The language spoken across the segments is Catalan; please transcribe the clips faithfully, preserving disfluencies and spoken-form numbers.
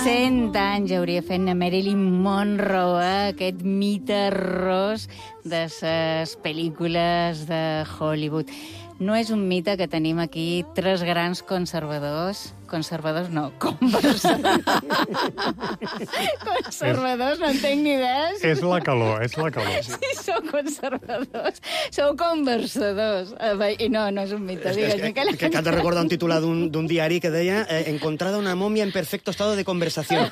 cent anys hauria fet a Marilyn Monroe, eh? Aquest mite ros de les pel·lícules de Hollywood. No és un mite que tenim aquí tres grans conservadors. Conservadors no, conversadors. Conservadors, no en tinc ni idees. És la calor, és la calor. Sí, sou conservadors. Sou conversadors. I no, no és un mite. Digues, que, que, que acabo de recordar un titular d'un diari que deia eh, encontrada una momia en perfecto estado de conversación.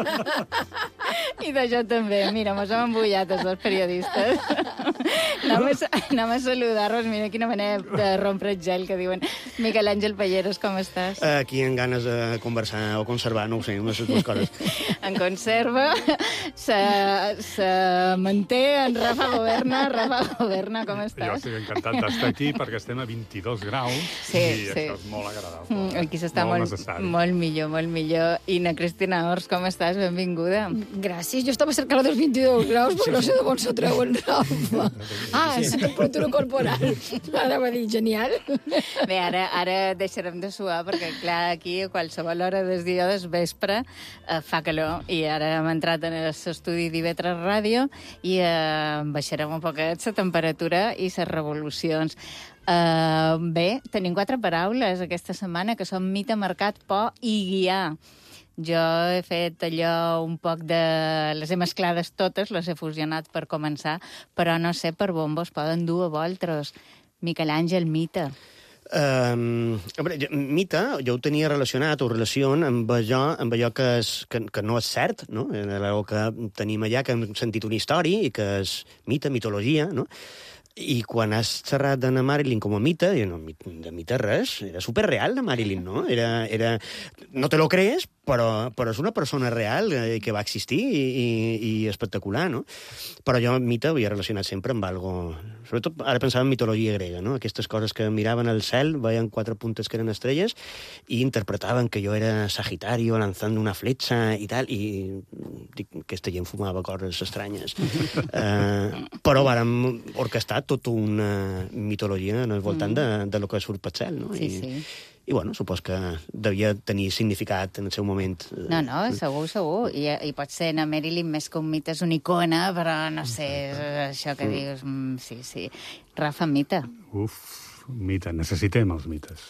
I d'això també. Mira, mos hem embullat els dos periodistes. Anem a, anem a saludar-los. Mira quina manera de rompre el gel que diuen. Miquel Àngel Palleros, com estàs? Aquí en ganes de conversar o conservar, no ho sé, unes dues coses. En conserva, se, se manté en Rafa Governa. Rafa Governa, com estàs? Jo estic encantat d'estar aquí perquè estem a vint-i-dos graus sí, i sí. això és molt agradable. Mm, aquí s'està molt, molt, molt millor, molt millor. I na Cristina Ors, com estàs? Benvinguda. Gràcies. Jo estava cercant dels vint-i-dos graus, però no sé de on s'ho treuen, Rafa. Ah, és la temperatura corporal. Ara va dir, genial. Bé, ara, ara deixarem de suar, perquè, clar, aquí a qualsevol hora des dia des vespre eh, fa calor, i ara hem entrat en l'estudi d'I V tres Ràdio i eh, baixarem un poquet la temperatura i les revolucions. Uh, bé, tenim quatre paraules aquesta setmana que són mite, mercat, por i guiar. Jo he fet allò un poc de... Les he mesclades totes, les he fusionat per començar, però no sé per on vos poden dur a vosaltres. Miquel Àngel, mite. Um, mite, jo ho tenia relacionat, o relacion, amb allò, amb allò que, és, que, que no és cert, no? Allò que tenim allà, que hem sentit una història i que és mite, mitologia, no? I quan has xerrat d'Anna Marilyn com a mite, jo no, de mite res, era superreal de Marilyn, no? Era, era, no te lo crees, però, però és una persona real eh, que va existir i, i, i espectacular, no? Però jo mite ho havia relacionat sempre amb algo... Sobretot ara pensava en mitologia grega, no? Aquestes coses que miraven al cel, veien quatre puntes que eren estrelles i interpretaven que jo era Sagitario lanzando una fletxa i tal, i dic, aquesta gent fumava coses estranyes. uh, però vàrem orquestar tota una mitologia al voltant de, de lo que surt pel cel, no? Sí, I, sí. I, bueno, supos que devia tenir significat en el seu moment. No, no, segur, segur. I, i pot ser na Marilyn més que un mite, és una icona, però no sé, això que dius... Mm, sí, sí. Rafa, mite. Uf, mite. Necessitem els mites.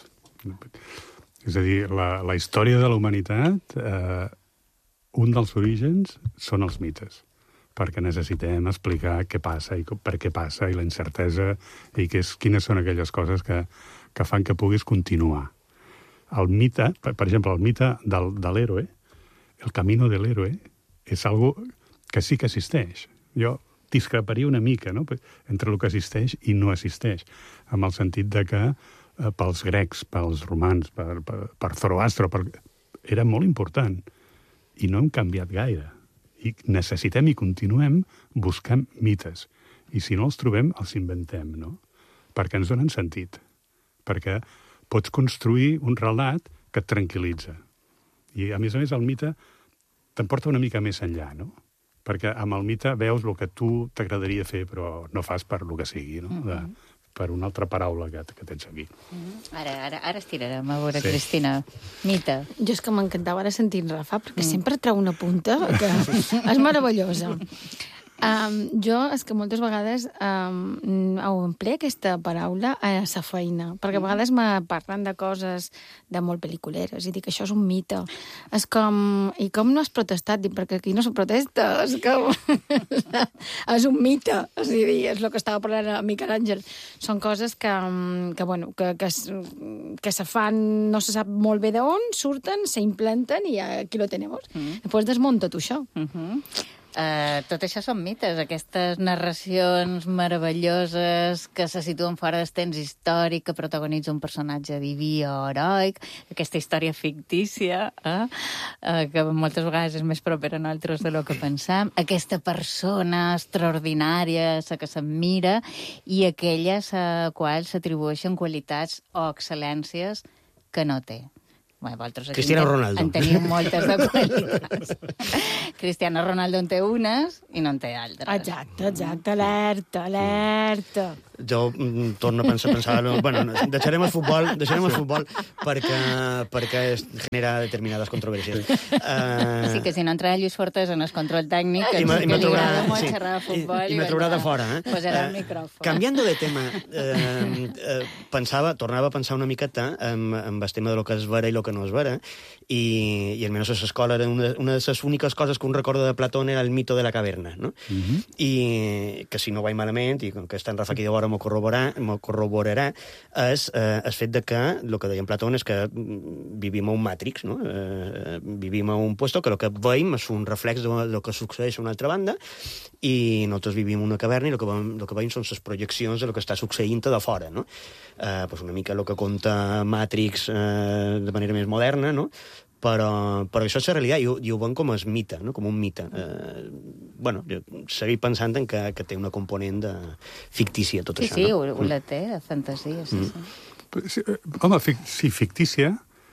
És a dir, la, la història de la humanitat, eh, un dels orígens són els mites, perquè necessitem explicar què passa i per què passa, i la incertesa, i que és, quines són aquelles coses que, que fan que puguis continuar. El mite, per, per exemple, el mite del, de l'héroe, el camino de l'héroe, és algo que sí que existeix. Jo discreparia una mica, no?, entre el que existeix i no existeix, amb el sentit de que eh, pels grecs, pels romans, per, per, per Zoroastro, per... era molt important, i no hem canviat gaire. I necessitem i continuem buscant mites. I si no els trobem, els inventem, no? Perquè ens donen sentit. Perquè pots construir un relat que et tranquil·litza. I, a més a més, el mite t'emporta una mica més enllà, no? Perquè amb el mite veus el que tu t'agradaria fer, però no fas per lo que sigui, no? De, per una altra paraula que, que tens aquí. Mm-hmm. Ara, ara, ara estirarem, a veure, sí. Cristina. Mite. Jo és que m'encantava ara sentir Rafa, perquè mm. sempre treu una punta que és meravellosa. Um, jo és que moltes vegades um, ho empleo aquesta paraula a la feina, perquè a vegades me parlen de coses de molt pel·liculeres i dic, això és un mite. És com... I com no has protestat? Dic, perquè aquí no se protesta. És com... és un mite. És a dir, és el que estava parlant amb Miquel Àngel. Són coses que, que bueno, que, que, que se fan, no se sap molt bé d'on, surten, se implanten i aquí lo tenemos. Mm. Després desmunta tu això. Mm-hmm. Uh, tot això són mites, aquestes narracions meravelloses que se situen fora del temps històric, que protagonitza un personatge diví o heroic, aquesta història fictícia, eh? Uh, que moltes vegades és més propera a nosaltres de lo que pensam, aquesta persona extraordinària, la que s'admira, i aquelles a quals s'atribueixen qualitats o excel·lències que no té. Bé, Cristiano Ronaldo. En teniu moltes de qualitats. Cristiano Ronaldo en té unes i no en té altres. Exacte, exacte. Alerta, alerta. jo mm, torno a pensar, pensar bueno, deixarem el futbol, deixarem el futbol perquè, perquè es genera determinades controvèrsies. Uh, Sí, que si no entrarà Lluís Fortes en el control tècnic, que I me- sí i que me li trobarà- agrada molt sí. xerrar de futbol. I- i me trobarà de fora, eh? Posarà el Eh, micròfon. Canviando de tema, eh, eh, pensava, tornava a pensar una miqueta en, en el tema de lo que és vera i lo que no és vera, i, i almenys a l'escola era una, una de les úniques coses que un recorda de Platón era el mito de la caverna, no? Mhm. I que si no vaig malament, i com que està en Rafa aquí de vora m'ho corroborarà, m'ho corroborarà, és eh, el fet de que, el que deia en Platón és que mm, vivim a un Matrix, no? Eh, vivim a un puesto que el que veiem és un reflex de lo que succeeix a una altra banda, i nosaltres vivim en una caverna i el que veiem, el que veiem són les projeccions de lo que està succeint de fora, no? Eh, pues una mica el que conta Matrix eh, de manera més moderna, no? Però, però això és la realitat, i ho, i ho veiem com es mite, no? Com un mite. Eh, bueno, jo seguir pensant en que, que té una component de fictícia, tot Sí, això, sí, no? ho, ho la té, de fantasia, sí, sí. Sí, eh, home, fic sí, fictícia,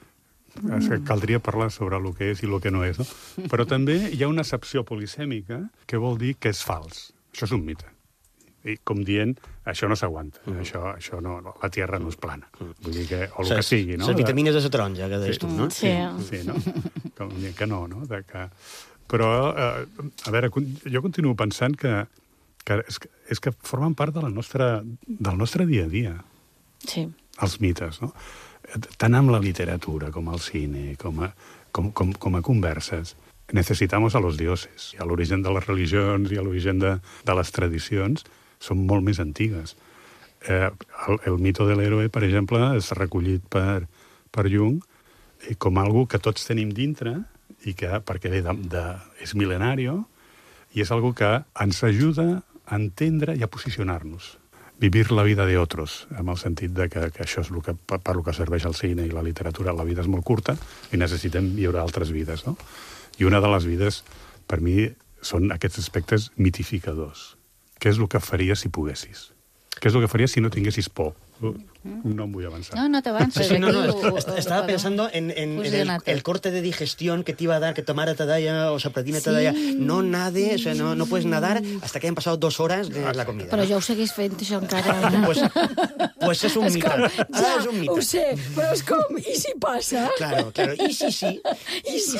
és que caldria parlar sobre el que és i el que no és, no? Però també hi ha una accepció polisèmica que vol dir que és fals. Això és un mite. I com dient, això no s'aguanta, mm. això, això no, la Tierra no és plana. Vull dir que, o el que sigui, no? Les vitamines de la taronja, que deies tu, no? Sí. Sí, no? Com dient que no, no? De que... Però, eh, a veure, con- jo continuo pensant que, que, és, que és que formen part de la nostra, del nostre dia a dia, Sí. els mites, no? Tant amb la literatura com al cine, com a, com, com, com a converses. Necesitamos a los dioses. I a l'origen de les religions i a l'origen de, de les tradicions són molt més antigues. Eh, el, el mito de l'héroe, per exemple, és recollit per, per Jung eh, com algo que tots tenim dintre i que, perquè de, de, és mil·lenari, i és algo que ens ajuda a entendre i a posicionar-nos. Vivir la vida de otros, amb el sentit de que, que això és el que, per, per lo que serveix el cine i la literatura. La vida és molt curta i necessitem viure altres vides, no? I una de les vides, per mi, són aquests aspectes mitificadors. Què és el que faries si poguessis? Què és el que faries si no tinguessis por? No em vull avançar. No, no t'avances. Sí, no, no, aquí ho- ho- est- ho estaba podem pensando en, en, en el, fusionar tot. el corte de digestión que te iba a dar, que Tamara te daya, o Sapratina te daya, no nade, o sea, no, no puedes nadar hasta que hayan pasado dos horas de la comida. Però ¿no? jo ho seguís fent, això encara. Pues, pues es un mite. Ah, és un mite. ho sé, però és com, i si passa? Claro, claro. I sí, sí. I si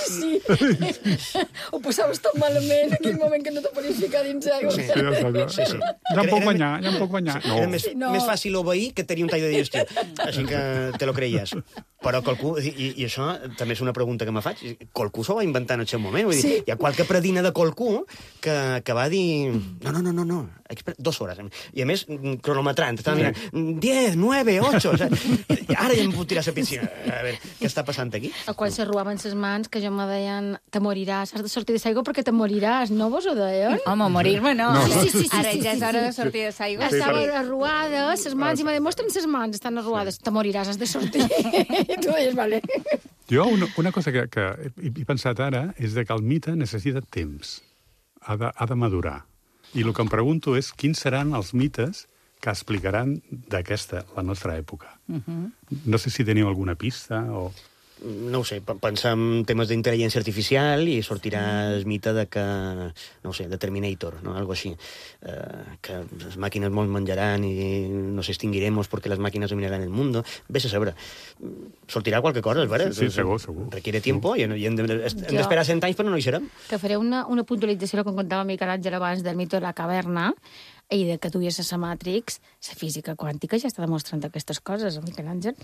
sí? Ho passaves tan malament en aquell moment que no te podies ficar dins aigua. Sí. Sí, ja, ja, Sí, sí. ja em puc banyar, ja em puc banyar. No. Era més, No. més fàcil obeir que tenir un tall de digestió. Així que te lo creies. Però qualcú, i, i això també és una pregunta que me faig, qualcú s'ho va inventar en el seu moment. Vull dir, Sí. hi ha qualque predina de qualcú que, que va dir... No, no, no, no, no. Exper- dos hores. I a més, cronometrant. Estava mirant, diez, nueve, ocho... O sigui, ara ja em puc tirar a la piscina. A veure, què està passant aquí? A quan se ruaven ses mans, que jo me deien, te moriràs, has de sortir de l'aigua perquè te moriràs. No vos ho deien? Home, morir-me no. No, no. Sí, sí, sí, Ara sí, ja sí, és hora sí. de sortir de l'aigua. Estaven arruades, ses mans, i me demostren ses mans, estan arruades. Te moriràs, has de sortir. I tu deies, vale. Jo, una, una cosa que, que he, he pensat ara és de que el mite necessita temps. Ha de, ha de madurar. I el que em pregunto és quins seran els mites que explicaran d'aquesta, la nostra època. Uh-huh. No sé si teniu alguna pista o... No ho sé, p- pensar en temes d'intel·ligència artificial i sortirà el mite de que, no ho sé, de Terminator, no? Algo així. Eh, que les màquines ens menjaran i nos extinguiremos porque las máquinas dominarán el mundo. Ves a saber. Sortirà qualque cosa, és vera? Sí, sí, segur, segur. Requiere tiempo i hem, i hem de- hem Jo- d'esperar cent anys però no hi serem. Que faré una, una puntualització, com contava Miquel Àngel abans, del mito de la caverna, i de que tu vies a la Matrix, la física quàntica ja està demostrant aquestes coses, Miquel Àngel.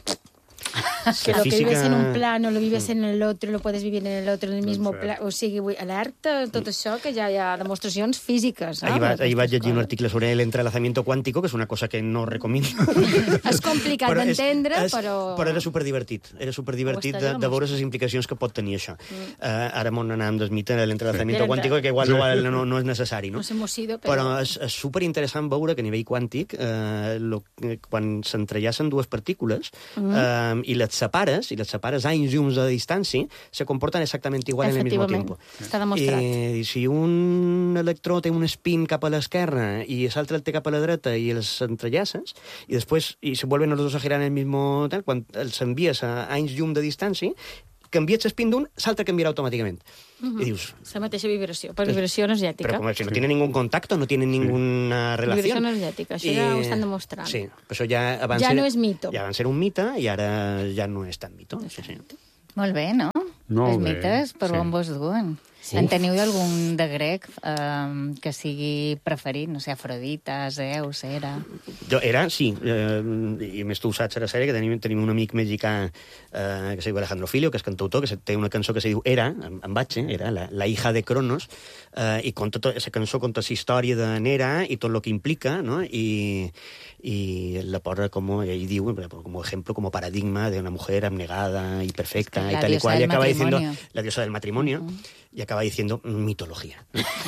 Que lo que vives en un plano, lo vives en el otro, lo puedes vivir en el otro, en el mismo plano. O sigui, vull, alerta, tot això, que ja hi ha demostracions físiques. Ahir, va, ahir vaig llegir un article sobre el entrelazamiento cuántico, que és una cosa que no recomiendo. És complicat Però és- d'entendre, és- però... Però era superdivertit. Era superdivertit Ho de, estaria de veure demostrant. les implicacions que pot tenir això. Mm. Uh, ara m'on anàvem desmite l'entrelazamiento Sí. cuántico, que igual no, no, no és necessari, no? No s'emocido, però... Però és, és superinteressant veure que a nivell quàntic, eh, lo, quan s'entrellacen dues partícules Mm. eh, i les separes, i les separes anys llums de distància, se comporten exactament igual en el mismo Efectivament, tiempo. està demostrat. I si un electró té un spin cap a l'esquerra i l'altre el té cap a la dreta i els entrellaces, i després i se vuelven los dos a girar en el mismo... Tal, quan els envies a anys llum de distància, canvies l'espín d'un, l'altre canviarà automàticament. Uh-huh. I dius... La mateixa vibració, per vibració energètica. Però com si no tiene ningún contacto, no tiene ninguna relació. Vibració energètica, això I... ja ho estan demostrant. Sí, però això ja... Abans ja era, no és mito. Ja van ser un mite i ara ja no és tan mito. Sí, sí. Molt bé, no? Molt Els bé, mites, per sí. on vos duen. Sí. En teniu algun de grec eh, que sigui preferit? No sé, Afrodita, Zeus, Hera... Jo era, sí, eh, i més tu ho saps a la sèrie, que tenim, tenim un amic mexicà eh, que se diu Alejandro Filio, que és cantautor, que se, té una cançó que se diu Hera, en, en Batxe, Hera, la, la hija de Cronos, eh, i conta tot, esa cançó conta la història de Hera i tot el que implica, no? I, i la posa com, ell diu, como ejemplo, como paradigma de una mujer abnegada y perfecta, es que y tal y cual, y acaba matrimonio. diciendo la diosa del matrimonio, uh-huh. y acaba diciendo mitología.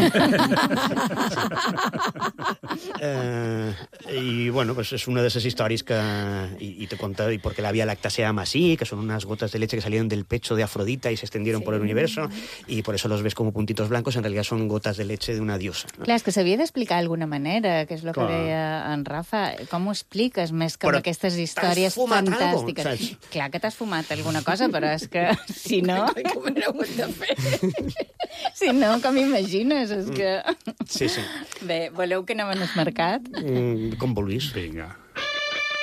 eh, y bueno, pues es una de esas historias que y, y te cuenta y porque la Vía Láctea se llama así, que son unas gotas de leche que salieron del pecho de Afrodita y se extendieron sí. por el universo, y por eso los ves como puntitos blancos, en realidad son gotas de leche de una diosa. ¿no? Clar, és que s'havia d'explicar d'alguna manera, que és el que Clar. deia en Rafa. Com ho expliques més que Però amb aquestes històries fantàstiques? Algo, Clar que t'has fumat alguna cosa, però és que si no... Com n'heu de fer? Si no, com imagines? És que... Sí, sí. Bé, voleu que anem al mercat? Mm, com vulguis. Vinga.